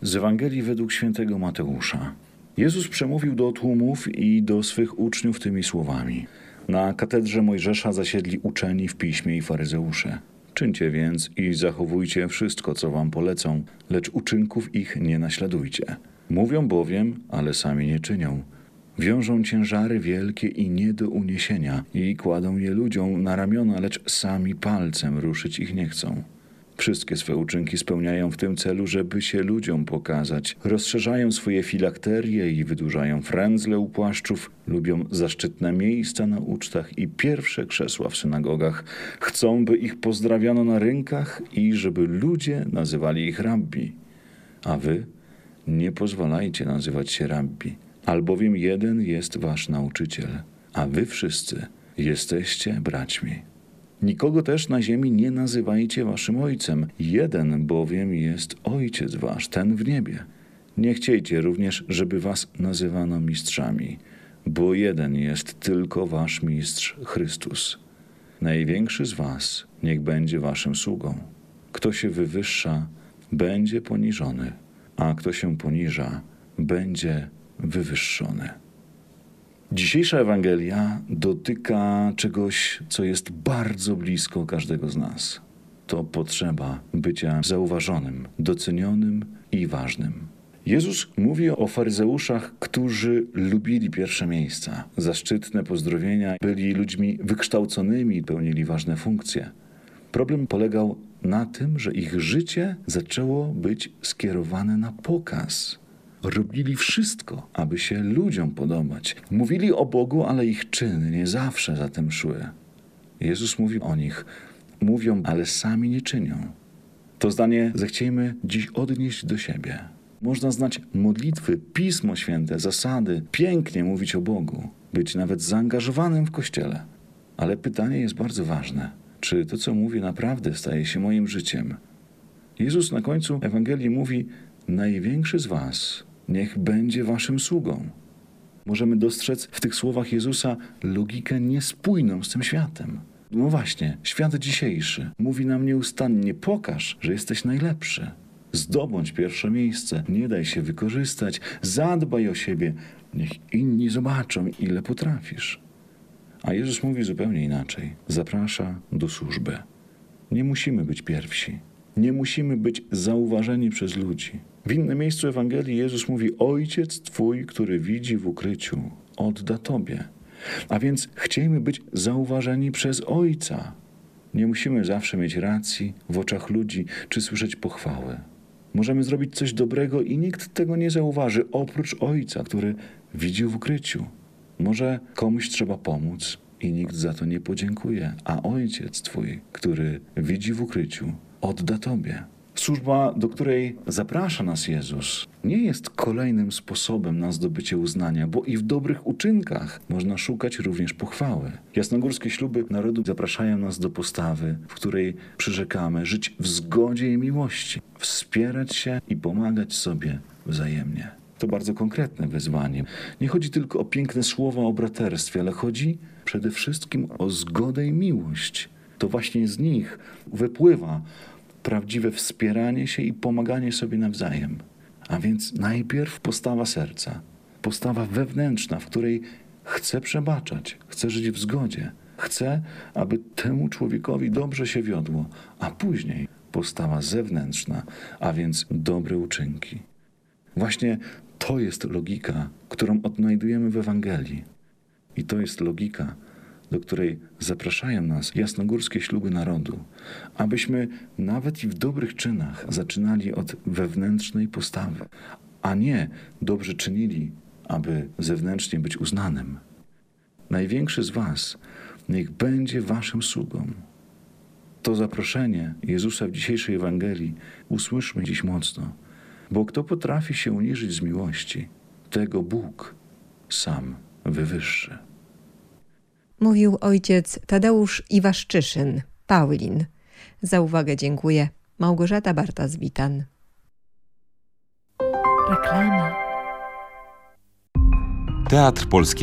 Z Ewangelii według świętego Mateusza. Jezus przemówił do tłumów i do swych uczniów tymi słowami. Na katedrze Mojżesza zasiedli uczeni w piśmie i faryzeusze. Czyńcie więc i zachowujcie wszystko, co wam polecą, lecz uczynków ich nie naśladujcie. Mówią bowiem, ale sami nie czynią. Wiążą ciężary wielkie i nie do uniesienia i kładą je ludziom na ramiona, lecz sami palcem ruszyć ich nie chcą. Wszystkie swe uczynki spełniają w tym celu, żeby się ludziom pokazać. Rozszerzają swoje filakterie i wydłużają frędzle u płaszczów. Lubią zaszczytne miejsca na ucztach i pierwsze krzesła w synagogach. Chcą, by ich pozdrawiano na rynkach i żeby ludzie nazywali ich rabbi. A wy nie pozwalajcie nazywać się rabbi, albowiem jeden jest wasz nauczyciel, a wy wszyscy jesteście braćmi. Nikogo też na ziemi nie nazywajcie waszym ojcem. Jeden bowiem jest ojciec wasz, ten w niebie. Nie chciejcie również, żeby was nazywano mistrzami, bo jeden jest tylko wasz mistrz Chrystus. Największy z was niech będzie waszym sługą. Kto się wywyższa, będzie poniżony, a kto się poniża, będzie wywyższony. Dzisiejsza Ewangelia dotyka czegoś, co jest bardzo blisko każdego z nas. To potrzeba bycia zauważonym, docenionym i ważnym. Jezus mówi o faryzeuszach, którzy lubili pierwsze miejsca, zaszczytne pozdrowienia, byli ludźmi wykształconymi i pełnili ważne funkcje. Problem polegał na tym, że ich życie zaczęło być skierowane na pokaz. Robili wszystko, aby się ludziom podobać. Mówili o Bogu, ale ich czyny nie zawsze za tym szły. Jezus mówi o nich. Mówią, ale sami nie czynią. To zdanie zechciejmy dziś odnieść do siebie. Można znać modlitwy, Pismo Święte, zasady, pięknie mówić o Bogu, być nawet zaangażowanym w Kościele. Ale pytanie jest bardzo ważne. Czy to, co mówię, naprawdę staje się moim życiem? Jezus na końcu Ewangelii mówi: największy z was niech będzie waszym sługą. Możemy dostrzec w tych słowach Jezusa logikę niespójną z tym światem. No właśnie, świat dzisiejszy mówi nam nieustannie: pokaż, że jesteś najlepszy. Zdobądź pierwsze miejsce, nie daj się wykorzystać, zadbaj o siebie, niech inni zobaczą, ile potrafisz. A Jezus mówi zupełnie inaczej. Zaprasza do służby. Nie musimy być pierwsi. Nie musimy być zauważeni przez ludzi. W innym miejscu Ewangelii Jezus mówi: Ojciec Twój, który widzi w ukryciu, odda Tobie. A więc chciejmy być zauważeni przez Ojca. Nie musimy zawsze mieć racji w oczach ludzi czy słyszeć pochwały. Możemy zrobić coś dobrego i nikt tego nie zauważy, oprócz Ojca, który widzi w ukryciu. Może komuś trzeba pomóc i nikt za to nie podziękuje, a Ojciec Twój, który widzi w ukryciu, odda Tobie. Służba, do której zaprasza nas Jezus, nie jest kolejnym sposobem na zdobycie uznania, bo i w dobrych uczynkach można szukać również pochwały. Jasnogórskie śluby narodu zapraszają nas do postawy, w której przyrzekamy żyć w zgodzie i miłości, wspierać się i pomagać sobie wzajemnie. To bardzo konkretne wyzwanie. Nie chodzi tylko o piękne słowa o braterstwie, ale chodzi przede wszystkim o zgodę i miłość. To właśnie z nich wypływa prawdziwe wspieranie się i pomaganie sobie nawzajem. A więc najpierw postawa serca, postawa wewnętrzna, w której chcę przebaczać, chcę żyć w zgodzie, chcę, aby temu człowiekowi dobrze się wiodło, a później postawa zewnętrzna, a więc dobre uczynki. Właśnie to jest logika, którą odnajdujemy w Ewangelii. I to jest logika, do której zapraszają nas jasnogórskie śluby narodu, abyśmy nawet i w dobrych czynach zaczynali od wewnętrznej postawy, a nie dobrze czynili, aby zewnętrznie być uznanym. Największy z was niech będzie waszym sługą. To zaproszenie Jezusa w dzisiejszej Ewangelii usłyszmy dziś mocno, bo kto potrafi się uniżyć z miłości, tego Bóg sam wywyższy. Mówił ojciec Tadeusz Iwaszczyszyn, Paulin. Za uwagę dziękuję. Małgorzata Bartas-Witan. Reklama. Teatr Polskiego